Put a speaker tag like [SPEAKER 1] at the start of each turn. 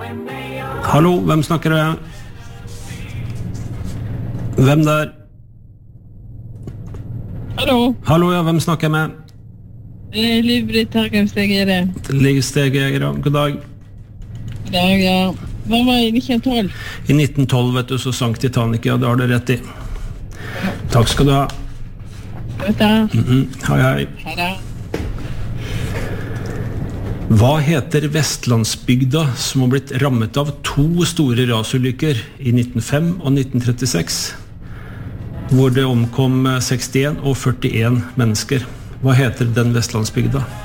[SPEAKER 1] Hallo, hvem snakker du? Hvem der?
[SPEAKER 2] Hallo,
[SPEAKER 1] Hallo, ja, hvem snakker jeg med?
[SPEAKER 2] Liv-Britt Hergemsteg er det.
[SPEAKER 1] Livssteger, god dag.
[SPEAKER 2] I dag, ja. Hva var i 1912?
[SPEAKER 1] I 1912, vet du, så sank Titanic, ja, det har du rett i. Takk skal du ha.
[SPEAKER 2] Vet du?
[SPEAKER 1] Hei, hei.
[SPEAKER 2] Hei da.
[SPEAKER 1] Hva heter Vestlandsbygda som har blitt rammet av 2 store rasulykker i 1905 og 1936, hvor det omkom 61 og 41 mennesker? Hva heter den Vestlandsbygda?